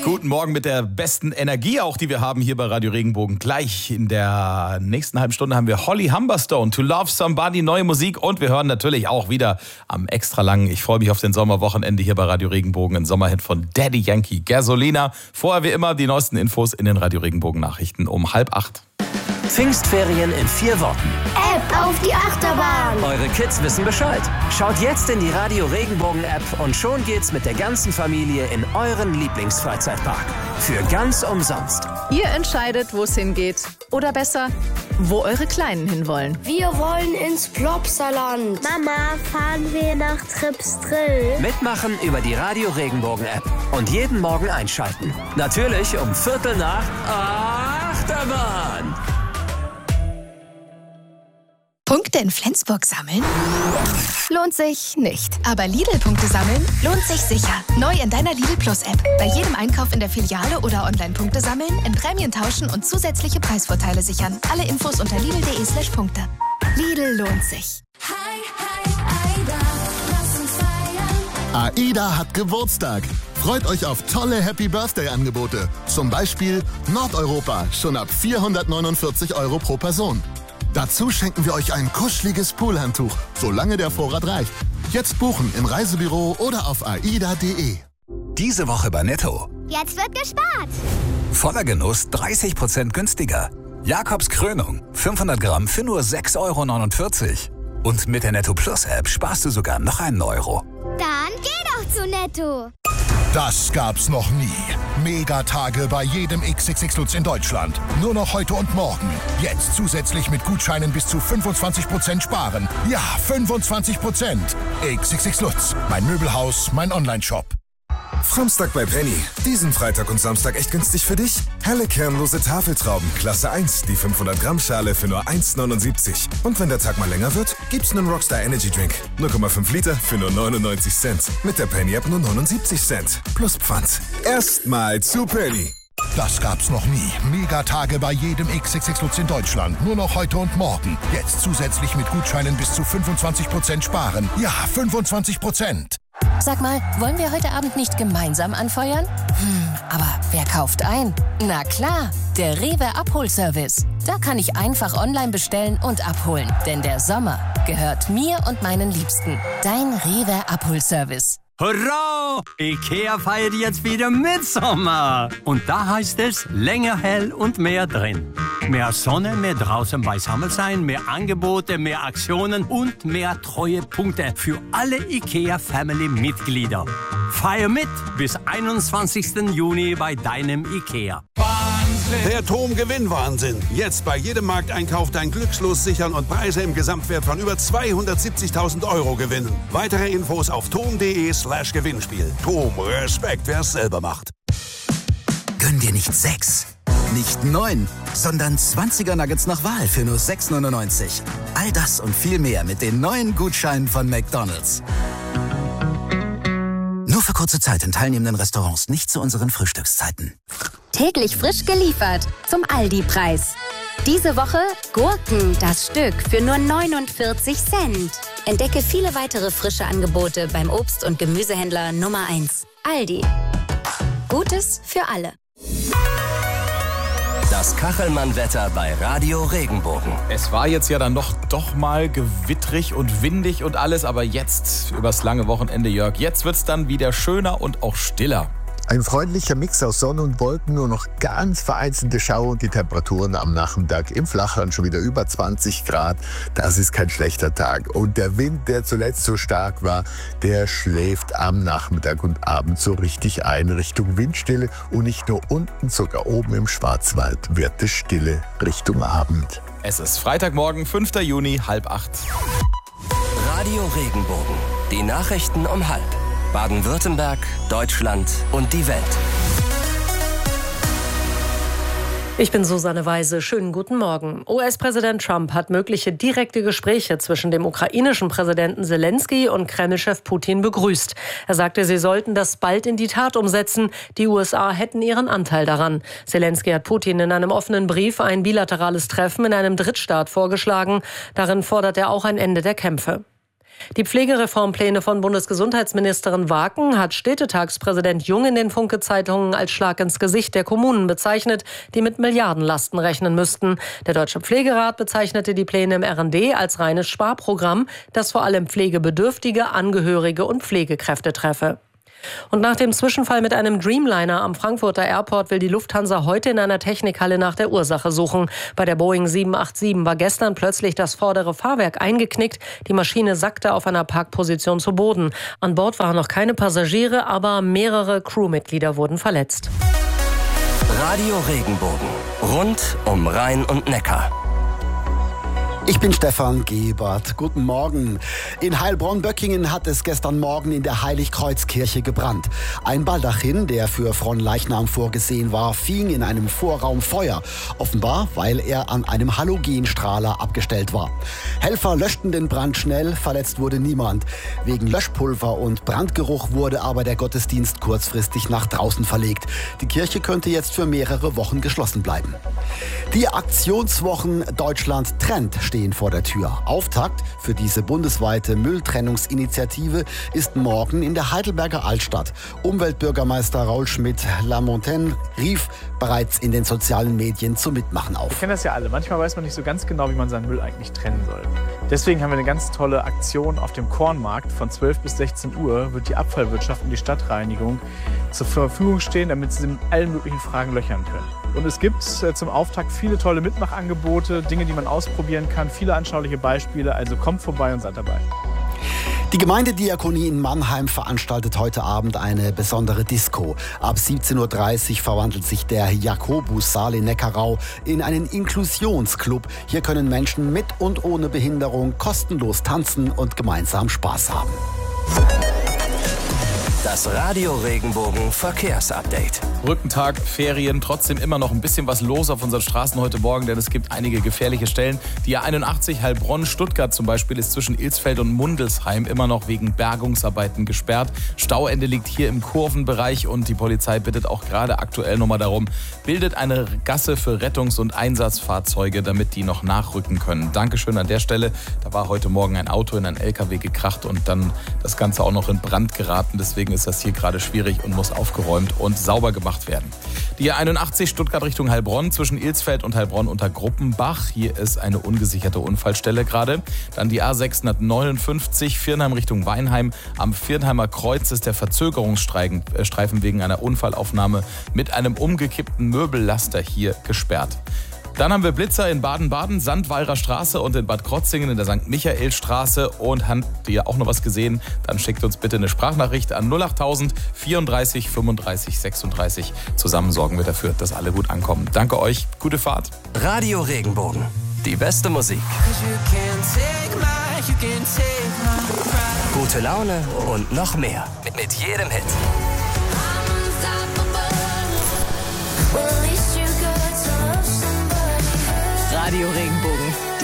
Guten Morgen mit der besten Energie auch, die wir haben hier bei Radio Regenbogen. Gleich in der nächsten halben Stunde haben wir Holly Humberstone, To Love Somebody, neue Musik. Und wir hören natürlich auch wieder am extra langen, ich freue mich auf den Sommerwochenende hier bei Radio Regenbogen, ein Sommerhit von Daddy Yankee, Gasolina. Vorher wie immer die neuesten Infos in den Radio Regenbogen Nachrichten um 7:30. Pfingstferien in 4 Worten. App auf die Achterbahn. Eure Kids wissen Bescheid. Schaut jetzt in die Radio Regenbogen App und schon geht's mit der ganzen Familie in euren Lieblingsfreizeitpark. Für ganz umsonst. Ihr entscheidet, wo es hingeht. Oder besser, wo eure Kleinen hinwollen. Wir wollen ins Plopsaland. Mama, fahren wir nach Trips Drill? Mitmachen über die Radio Regenbogen App. Und jeden Morgen einschalten. Natürlich um 7:45 Achterbahn. Punkte in Flensburg sammeln? Lohnt sich nicht. Aber Lidl-Punkte sammeln lohnt sich sicher. Neu in deiner Lidl Plus-App. Bei jedem Einkauf in der Filiale oder Online-Punkte sammeln, in Prämien tauschen und zusätzliche Preisvorteile sichern. Alle Infos unter lidl.de/Punkte. Lidl lohnt sich. AIDA, lass uns feiern. AIDA hat Geburtstag. Freut euch auf tolle Happy-Birthday-Angebote. Zum Beispiel Nordeuropa, schon ab 449 € pro Person. Dazu schenken wir euch ein kuscheliges Poolhandtuch, solange der Vorrat reicht. Jetzt buchen im Reisebüro oder auf aida.de. Diese Woche bei Netto. Jetzt wird gespart. Voller Genuss 30% günstiger. Jakobs Krönung, 500 Gramm für nur 6,49 €. Und mit der Netto Plus App sparst du sogar noch einen Euro. Dann geh doch zu Netto. Das gab's noch nie. Megatage bei jedem XXX Lutz in Deutschland. Nur noch heute und morgen. Jetzt zusätzlich mit Gutscheinen bis zu 25% sparen. Ja, 25%. XXX Lutz. Mein Möbelhaus, mein Onlineshop. Samstag bei Penny. Diesen Freitag und Samstag echt günstig für dich? Helle kernlose Tafeltrauben, Klasse 1, die 500 Gramm Schale für nur 1,79. Und wenn der Tag mal länger wird, gibt's einen Rockstar Energy Drink. 0,5 Liter für nur 99 Cent. Mit der Penny App nur 79 Cent. Plus Pfand. Erstmal zu Penny. Das gab's noch nie. Megatage bei jedem XXX Lutz in Deutschland. Nur noch heute und morgen. Jetzt zusätzlich mit Gutscheinen bis zu 25% sparen. Ja, 25%. Sag mal, wollen wir heute Abend nicht gemeinsam anfeuern? Aber wer kauft ein? Na klar, der Rewe Abholservice. Da kann ich einfach online bestellen und abholen. Denn der Sommer gehört mir und meinen Liebsten. Dein Rewe Abholservice. Hurra! IKEA feiert jetzt wieder Mitsommer. Und da heißt es, länger hell und mehr drin. Mehr Sonne, mehr draußen beisammen sein, mehr Angebote, mehr Aktionen und mehr Treuepunkte für alle IKEA-Family-Mitglieder. Feier mit bis 21. Juni bei deinem IKEA. Der TOM-Gewinn-Wahnsinn. Jetzt bei jedem Markteinkauf dein Glückslos sichern und Preise im Gesamtwert von über 270.000 € gewinnen. Weitere Infos auf tom.de/Gewinnspiel. TOM, Respekt, wer es selber macht. Gönn dir nicht 6, nicht 9, sondern 20er Nuggets nach Wahl für nur 6,99 €. All das und viel mehr mit den neuen Gutscheinen von McDonald's. Nur für kurze Zeit in teilnehmenden Restaurants, nicht zu unseren Frühstückszeiten. Täglich frisch geliefert zum Aldi-Preis. Diese Woche Gurken, das Stück, für nur 49 Cent. Entdecke viele weitere frische Angebote beim Obst- und Gemüsehändler Nummer 1. Aldi. Gutes für alle. Das Kachelmann-Wetter bei Radio Regenbogen. Es war jetzt ja dann doch mal gewittrig und windig und alles, aber jetzt, übers lange Wochenende, Jörg, jetzt wird's dann wieder schöner und auch stiller. Ein freundlicher Mix aus Sonne und Wolken, nur noch ganz vereinzelte Schauer und die Temperaturen am Nachmittag im Flachland schon wieder über 20 Grad. Das ist kein schlechter Tag. Und der Wind, der zuletzt so stark war, der schläft am Nachmittag und Abend so richtig ein Richtung Windstille. Und nicht nur unten, sogar oben im Schwarzwald wird es stille Richtung Abend. Es ist Freitagmorgen, 5. Juni, 7:30. Radio Regenbogen. Die Nachrichten um 12:30. Baden-Württemberg, Deutschland und die Welt. Ich bin Susanne Weise. Schönen guten Morgen. US-Präsident Trump hat mögliche direkte Gespräche zwischen dem ukrainischen Präsidenten Zelensky und Kreml-Chef Putin begrüßt. Er sagte, sie sollten das bald in die Tat umsetzen. Die USA hätten ihren Anteil daran. Zelensky hat Putin in einem offenen Brief ein bilaterales Treffen in einem Drittstaat vorgeschlagen. Darin fordert er auch ein Ende der Kämpfe. Die Pflegereformpläne von Bundesgesundheitsministerin Waken hat Städtetagspräsident Jung in den Funke-Zeitungen als Schlag ins Gesicht der Kommunen bezeichnet, die mit Milliardenlasten rechnen müssten. Der Deutsche Pflegerat bezeichnete die Pläne im RND als reines Sparprogramm, das vor allem Pflegebedürftige, Angehörige und Pflegekräfte treffe. Und nach dem Zwischenfall mit einem Dreamliner am Frankfurter Airport will die Lufthansa heute in einer Technikhalle nach der Ursache suchen. Bei der Boeing 787 war gestern plötzlich das vordere Fahrwerk eingeknickt. Die Maschine sackte auf einer Parkposition zu Boden. An Bord waren noch keine Passagiere, aber mehrere Crewmitglieder wurden verletzt. Radio Regenbogen. Rund um Rhein und Neckar. Ich bin Stefan Gebert. Guten Morgen. In Heilbronn-Böckingen hat es gestern Morgen in der Heiligkreuzkirche gebrannt. Ein Baldachin, der für Fronleichnam vorgesehen war, fing in einem Vorraum Feuer. Offenbar, weil er an einem Halogenstrahler abgestellt war. Helfer löschten den Brand schnell, verletzt wurde niemand. Wegen Löschpulver und Brandgeruch wurde aber der Gottesdienst kurzfristig nach draußen verlegt. Die Kirche könnte jetzt für mehrere Wochen geschlossen bleiben. Die Aktionswochen Deutschland trennt stehen vor der Tür. Auftakt für diese bundesweite Mülltrennungsinitiative ist morgen in der Heidelberger Altstadt. Umweltbürgermeister Raul Schmidt-Lamontagne rief bereits in den sozialen Medien zum Mitmachen auf. Wir kennen das ja alle. Manchmal weiß man nicht so ganz genau, wie man seinen Müll eigentlich trennen soll. Deswegen haben wir eine ganz tolle Aktion auf dem Kornmarkt. Von 12 bis 16 Uhr wird die Abfallwirtschaft und die Stadtreinigung zur Verfügung stehen, damit sie in allen möglichen Fragen löchern können. Und es gibt zum Auftakt viele tolle Mitmachangebote, Dinge, die man ausprobieren kann, viele anschauliche Beispiele. Also kommt vorbei und seid dabei. Die Gemeindediakonie in Mannheim veranstaltet heute Abend eine besondere Disco. Ab 17:30 Uhr verwandelt sich der Jakobussaal in Neckarau in einen Inklusionsclub. Hier können Menschen mit und ohne Behinderung kostenlos tanzen und gemeinsam Spaß haben. Das Radio Regenbogen Verkehrsupdate. Brückentag, Ferien, trotzdem immer noch ein bisschen was los auf unseren Straßen heute Morgen, denn es gibt einige gefährliche Stellen. Die A81 Heilbronn-Stuttgart zum Beispiel ist zwischen Ilsfeld und Mundelsheim immer noch wegen Bergungsarbeiten gesperrt. Stauende liegt hier im Kurvenbereich und die Polizei bittet auch gerade aktuell nochmal darum, bildet eine Gasse für Rettungs- und Einsatzfahrzeuge, damit die noch nachrücken können. Dankeschön an der Stelle. Da war heute Morgen ein Auto in einen LKW gekracht und dann das Ganze auch noch in Brand geraten. Deswegen ist das hier gerade schwierig und muss aufgeräumt und sauber gemacht werden. Die A81 Stuttgart Richtung Heilbronn zwischen Ilsfeld und Heilbronn unter Gruppenbach. Hier ist eine ungesicherte Unfallstelle gerade. Dann die A659 Viernheim Richtung Weinheim. Am Viernheimer Kreuz ist der Verzögerungsstreifen wegen einer Unfallaufnahme mit einem umgekippten Möbellaster hier gesperrt. Dann haben wir Blitzer in Baden-Baden, Sandweiler Straße und in Bad Krotzingen in der St. Michael-Straße. Und habt ihr auch noch was gesehen? Dann schickt uns bitte eine Sprachnachricht an 08000 34 35 36. Zusammen sorgen wir dafür, dass alle gut ankommen. Danke euch, gute Fahrt. Radio Regenbogen, die beste Musik. Gute Laune und noch mehr. Mit jedem Hit. Radio Regenbogen.